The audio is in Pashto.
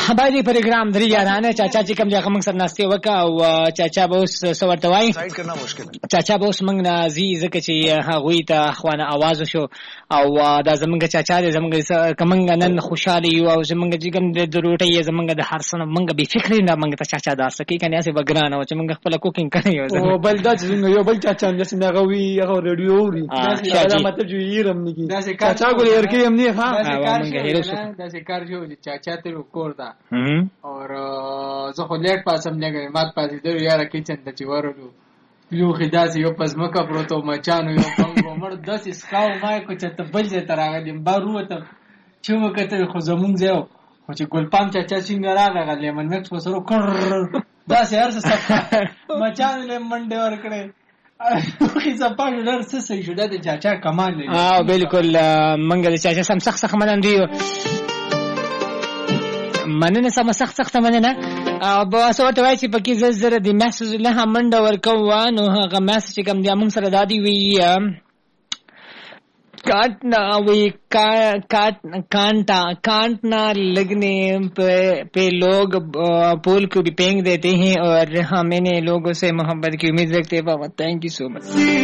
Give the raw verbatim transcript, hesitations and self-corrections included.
باندې پروګرام درې یارانه چاچا چې کوم ځای موږ سره ناشته وکا او چاچا به اوس سورته وای سایډ کرنا مشکل چاچا به اوس موږ نه زی زکه چې هغه ته خوانه आवाज شو او دا زمونږ چاچا دې زمونږ کومنګ نن خوشاله یو او زمونږ چې کوم د روټي زمونږ د هر سنه موږ به فکر نه موږ ته چاچا دا سکی کنه اسه وګران او چې موږ خپل کوکینګ کوي او بل دا چې یو بل چاچا هم چې نه غوي هغه رادیو اوري دا مطلب چې یېرم نگی چاچا ګورې ورکی هم نه ها دا څه کار جو چاچا ته وکور دا اور زه خو لیټ پاسم لګم مات پاسې درو یاره کچن ته چې ورلو یو خداسي یو پزمکه پروتو مچانو یو پنګو مړ داسې سکاو ما کو چې ته بل ځای تراغلم بارو ته چې وکته خو زمونږ ځای خو چې ګلپام چاچا څنګه راغلی من مکس وسرو کړ داسې هرڅه صفه مچان له منډه ور کړې خو صفه ډېر څه سې شو د چاچا کمال نه اه بالکل منګه د چاچا سم سخت سخت منن دی مننه سم سخت سخت مننه او بس ورته وای چې پکې زر زر د میسج له منډه ورکو نو هغه میسج کوم دی موږ سره دادی وی काट ना वही का काट कांटा काटना लगने पे, पे लोग पुल को भी फेंक देते हैं और हमें लोगों से मोहब्बत की उम्मीद रखते हैं। बाबा थैंक यू सो मच।